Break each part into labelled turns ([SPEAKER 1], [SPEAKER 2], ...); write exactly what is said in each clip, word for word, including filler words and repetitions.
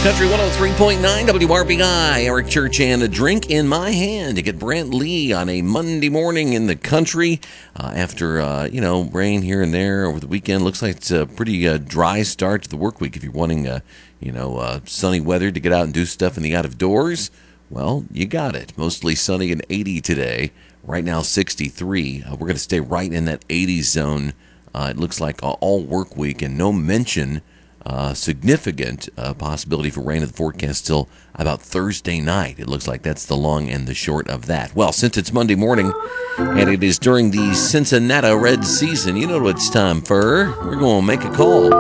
[SPEAKER 1] Country one oh three point nine W R B I, Eric Church, and a drink in my hand to get Brant Lee on a Monday morning in the country uh, after, uh, you know, rain here and there over the weekend. Looks like it's a pretty uh, dry start to the work week. If you're wanting, uh, you know, uh, sunny weather to get out and do stuff in the out of doors, well, you got it. Mostly sunny and eighty today. Right now, sixty-three. Uh, we're going to stay right in that eighties zone. Uh, it looks like all work week, and no mention Uh, significant uh, possibility for rain in the forecast till about Thursday night. It looks like that's the long and the short of that. Well, since it's Monday morning and it is during the Cincinnati Reds season, you know what it's time for. We're going to make a call.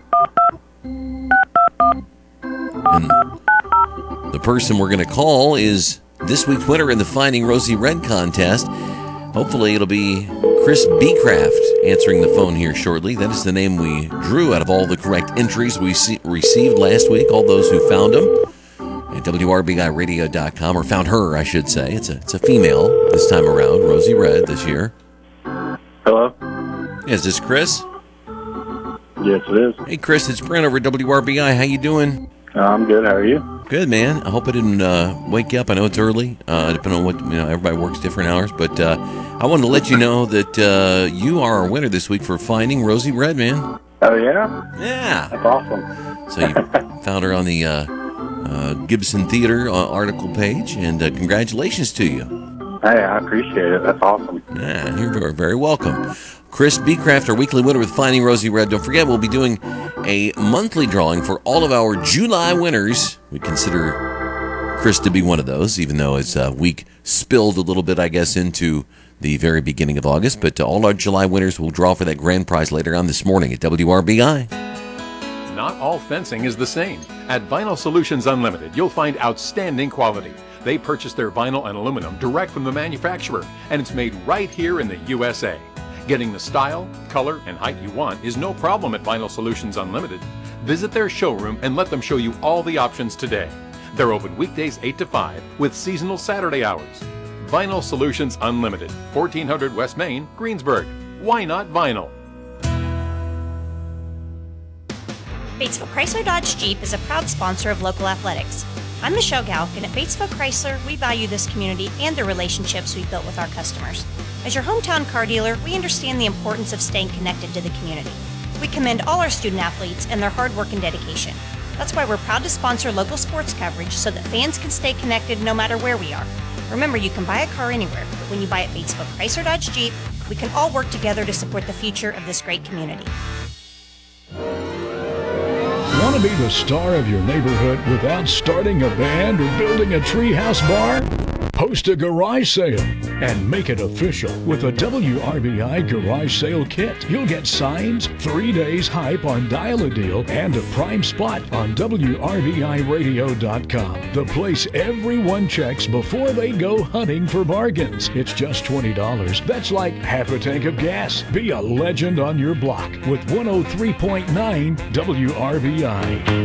[SPEAKER 1] And the person we're going to call is this week's winner in the Finding Rosie Red contest. Hopefully it'll be Chris Beecraft answering the phone here shortly. That is the name we drew out of all the correct entries we see, received last week, all those who found them at W R B I radio dot com, or found her, I should say. It's a it's a female this time around, Rosie Red this year.
[SPEAKER 2] Hello?
[SPEAKER 1] Is this Chris?
[SPEAKER 2] Yes, it is.
[SPEAKER 1] Hey, Chris, it's Brent over at W R B I. How you doing?
[SPEAKER 2] Uh, I'm good. How are you?
[SPEAKER 1] Good, man. I hope I didn't uh, wake you up. I know it's early, uh, depending on what, you know, everybody works different hours, but uh, I wanted to let you know that uh, you are our winner this week for Finding Rosie Red, man.
[SPEAKER 2] Oh, yeah?
[SPEAKER 1] Yeah.
[SPEAKER 2] That's awesome.
[SPEAKER 1] So you found her on the uh, uh, Gibson Theater uh, article page, and uh, congratulations to you.
[SPEAKER 2] Hey, I appreciate it. That's awesome.
[SPEAKER 1] Yeah, you're very, very welcome. Chris Beecraft, our weekly winner with Finding Rosie Red. Don't forget, we'll be doing a monthly drawing for all of our July winners. We consider Chris to be one of those, even though his uh, week spilled a little bit, I guess, into the very beginning of August. But uh, all our July winners will draw for that grand prize later on this morning at W R B I.
[SPEAKER 3] Not all fencing is the same. At Vinyl Solutions Unlimited, you'll find outstanding quality. They purchase their vinyl and aluminum direct from the manufacturer, and it's made right here in the U S A. Getting the style, color, and height you want is no problem at Vinyl Solutions Unlimited. Visit their showroom and let them show you all the options today. They're open weekdays eight to five with seasonal Saturday hours. Vinyl Solutions Unlimited, fourteen hundred West Main, Greensburg. Why not vinyl?
[SPEAKER 4] Batesville Chrysler Dodge Jeep is a proud sponsor of local athletics. I'm Michelle Galk, and at Batesville Chrysler, we value this community and the relationships we've built with our customers. As your hometown car dealer, we understand the importance of staying connected to the community. We commend all our student athletes and their hard work and dedication. That's why we're proud to sponsor local sports coverage so that fans can stay connected no matter where we are. Remember, you can buy a car anywhere, but when you buy at Batesville Chrysler Dodge Jeep, we can all work together to support the future of this great community.
[SPEAKER 5] Want to be the star of your neighborhood without starting a band or building a treehouse bar? Host a garage sale and make it official with a W R B I garage sale kit. You'll get signs, three days hype on Dial a Deal, and a prime spot on W R B I radio dot com. The place everyone checks before they go hunting for bargains. It's just twenty dollars. That's like half a tank of gas. Be a legend on your block with one oh three point nine W R B I.